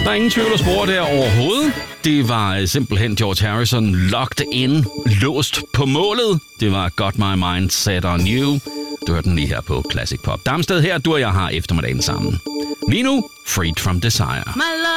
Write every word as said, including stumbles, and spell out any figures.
Der er ingen tvivl at spore der overhovedet. Det var simpelthen George Harrison locked in, låst på målet. Det var Got My Mind Set On You. Du hørte den lige her på Classic Pop. Damsted her, du og jeg har eftermiddagen sammen. Lige nu, Freed From Desire.